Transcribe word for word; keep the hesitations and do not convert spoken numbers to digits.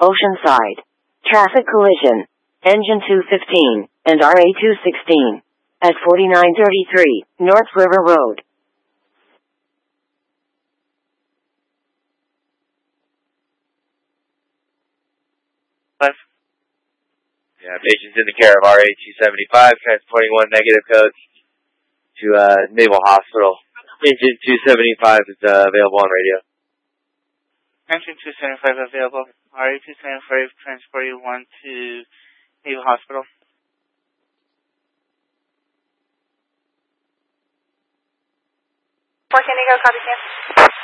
Oceanside. Traffic collision. Engine two fifteen and R A two sixteen at forty-nine thirty-three North River Road. Five. Yeah, patient's in the care of R A two seventy-five, transporting one negative codes to uh, Naval Hospital. Engine two seventy-five is uh, available on radio. Engine two seventy-five available. R A two seventy-five transporting one to Naval Hospital. Four San Diego, copy, Sam.